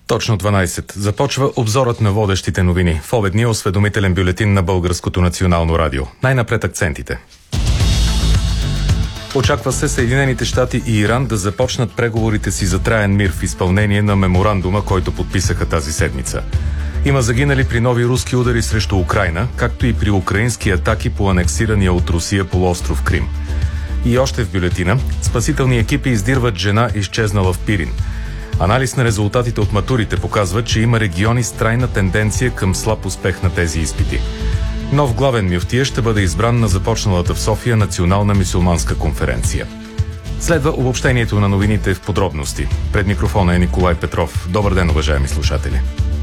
Точно 12. Започва обзорът на водещите новини в обедния осведомителен бюлетин на Българското национално радио. Най-напред акцентите. Очаква се Съединените щати и Иран да започнат преговорите си за траен мир в изпълнение на меморандума, който подписаха тази седмица. Има загинали при нови руски удари срещу Украйна, както и при украински атаки по анексирания от Русия полуостров Крим. И още в бюлетина, спасителни екипи издирват жена, изчезнала в Пирин. Анализ на резултатите от матурите показва, че има региони с трайна тенденция към слаб успех на тези изпити. Нов главен мюфтия ще бъде избран на започналата в София национална мюсюлманска конференция. Следва обобщението на новините в подробности. Пред микрофона е Николай Петров. Добър ден, уважаеми слушатели.